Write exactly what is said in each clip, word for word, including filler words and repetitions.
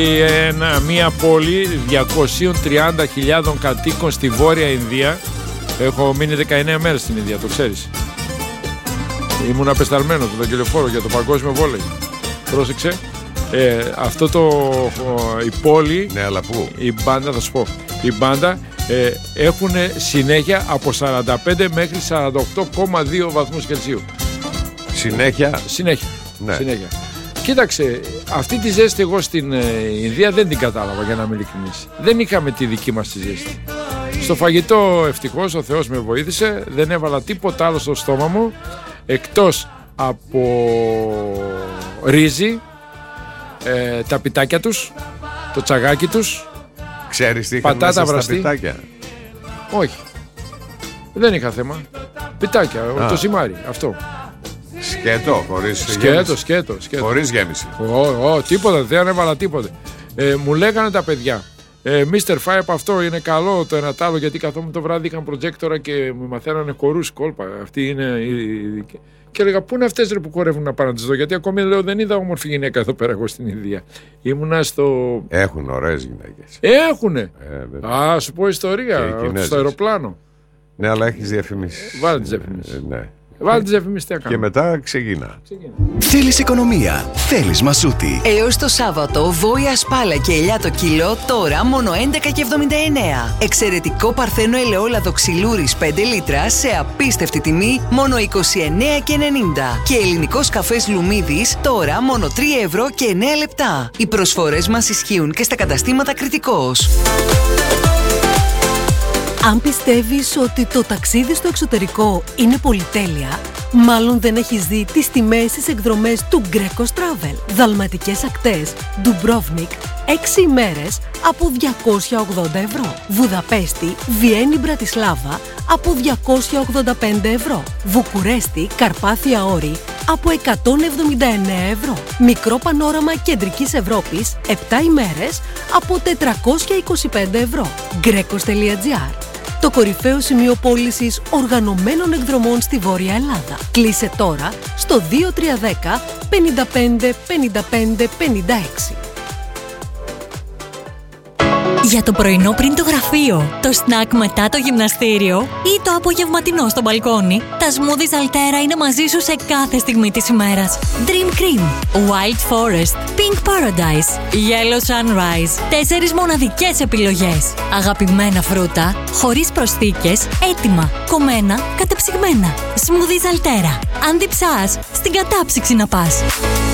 Ένα, μια πόλη διακόσιες τριάντα χιλιάδων κατοίκων στη Βόρεια Ινδία. Έχω μείνει δεκαεννέα μέρες στην Ινδία, το ξέρεις. Ήμουν απεσταλμένος με τον κελεφόρο για το παγκόσμιο βόλεϊ. Πρόσεξε. Ε, αυτό το, η πόλη, ναι, αλλά πού? Η μπάντα, θα σου πω, η μπάντα ε, έχουν συνέχεια από σαράντα πέντε μέχρι σαράντα οκτώ κόμμα δύο βαθμούς Κελσίου. Συνέχεια. Συνέχεια. Ναι. Συνέχεια. Κοίταξε, αυτή τη ζέστη εγώ στην ε, Ινδία δεν την κατάλαβα, για να είμαι ειλικρινής. Δεν είχαμε τη δική μας τη ζέστη. Στο φαγητό, ευτυχώς, ο Θεός με βοήθησε. Δεν έβαλα τίποτα άλλο στο στόμα μου εκτός από ρύζι, ε, τα πιτάκια τους, το τσαγάκι τους. Ξέρεις τι είχαν μέσα στα πιτάκια? Όχι. Δεν είχα θέμα. Πιτάκια, Α. το ζυμάρι, αυτό. Σκέτο, χωρίς σκέτο, γέμιση. Σκέτο, σκέτο. Χωρίς γέμιση. Ω, ω, τίποτα, δεν έβαλα τίποτα. Ε, μου λέγανε τα παιδιά, ε, μίστερ Φάιπ, αυτό είναι καλό, το ένα τ' άλλο, γιατί καθόμουν το βράδυ, είχαν προτζέκτορα και μου μαθαίνανε χορούς, κόλπα. Αυτή είναι η... Και έλεγα, πού είναι αυτές ρε, που χορεύουν να πάνε να τις δω? Γιατί ακόμη λέω, δεν είδα όμορφη γυναίκα εδώ πέρα εγώ στην Ινδία. Ήμουνα στο. Έχουν ωραίες γυναίκες. Έχουνε. Ε, Α, σου πω ιστορία. Στο αεροπλάνο. Ναι, αλλά έχεις διαφημίσεις. Βάλε τις διαφημίσεις. Ε, ναι. Βάλε τις διαφημίσεις, τι έκανα. Και μετά ξεκινά. Θέλεις οικονομία, θέλεις Μασούτη. Έως το Σάββατο, βόηα σπάλα και ελιά το κιλό, τώρα μόνο έντεκα και εβδομήντα εννέα. Εξαιρετικό παρθένο ελαιόλαδο ξυλούρης πέντε λίτρα σε απίστευτη τιμή, μόνο είκοσι εννέα και ενενήντα. Και ελληνικός καφές Λουμίδης, τώρα μόνο τρία ευρώ και εννέα λεπτά. Οι προσφορές μας ισχύουν και στα καταστήματα Κρητικός. Αν πιστεύεις ότι το ταξίδι στο εξωτερικό είναι πολυτέλεια, μάλλον δεν έχεις δει τις τιμές στις εκδρομές του Greco Travel. Δαλματικές ακτές, Ντουμπρόβνικ, έξι ημέρες από διακόσια ογδόντα ευρώ. Βουδαπέστη, Βιέννη, Μπρατισλάβα από διακόσια ογδόντα πέντε ευρώ. Βουκουρέστη, Καρπάθια Όρη από εκατόν εβδομήντα εννέα ευρώ. Μικρό πανόραμα Κεντρικής Ευρώπης, επτά ημέρες από τετρακόσια είκοσι πέντε ευρώ. Grecos.gr, το κορυφαίο σημείο πώλησης οργανωμένων εκδρομών στη Βόρεια Ελλάδα. Κλείσε τώρα στο δύο τρία ένα μηδέν πέντε πέντε πέντε πέντε πέντε έξι. Για το πρωινό πριν το γραφείο, το σνακ μετά το γυμναστήριο ή το απογευματινό στο μπαλκόνι, τα smoothies Altera είναι μαζί σου σε κάθε στιγμή της ημέρας. Dream Cream, Wild Forest, Pink Paradise, Yellow Sunrise. Τέσσερις μοναδικές επιλογές. Αγαπημένα φρούτα, χωρίς προσθήκες, έτοιμα, κομμένα, κατεψυγμένα. Smoothies Altera. Αν διψάς, στην κατάψυξη να πας.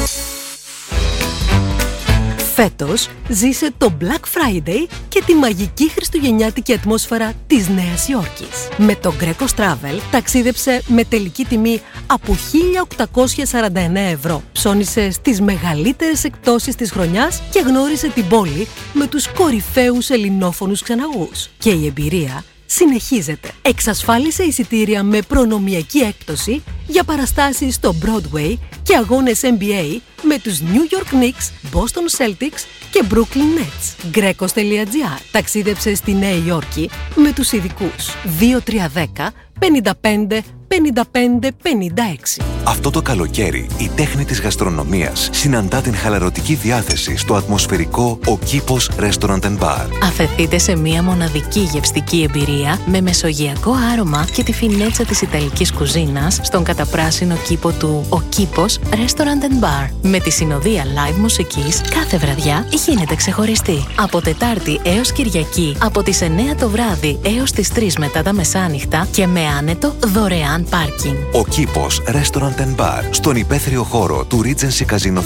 Φέτος ζήσε το Black Friday και τη μαγική χριστουγεννιάτικη ατμόσφαιρα της Νέας Υόρκης. Με το Greco Travel ταξίδεψε με τελική τιμή από χίλια οκτακόσια σαράντα εννέα ευρώ. Ψώνισε στις μεγαλύτερες εκπτώσεις της χρονιάς και γνώρισε την πόλη με τους κορυφαίους ελληνόφωνους ξεναγούς. Και η εμπειρία συνεχίζεται. Εξασφάλισε εισιτήρια με προνομιακή έκπτωση για παραστάσεις στο Broadway και αγώνες N B A με τους New York Knicks, Boston Celtics και Brooklyn Nets. Grecos.gr, ταξίδεψε στη Νέα Υόρκη με τους ειδικούς. δύο τρία ένα μηδέν πέντε πέντε πέντε πέντε πέντε έξι. Αυτό το καλοκαίρι η τέχνη της γαστρονομίας συναντά την χαλαρωτική διάθεση στο ατμοσφαιρικό Ο Κήπος Restaurant and Bar. Αφεθείτε σε μια μοναδική γευστική εμπειρία με μεσογειακό άρωμα και τη φινέτσα της ιταλικής κουζίνας στον καταπράσινο κήπο του Ο Κήπος Restaurant and Bar. Με τη συνοδεία live μουσικής κάθε βραδιά γίνεται ξεχωριστή. Από Τετάρτη έως Κυριακή από τις εννέα το βράδυ έως τις τρεις μετά τα μεσάνυχτα και με άνετο δωρεάν πάρκινγκ. Ο Κήπος Restaurant and Bar στον υπαίθριο χώρο του Regency Casino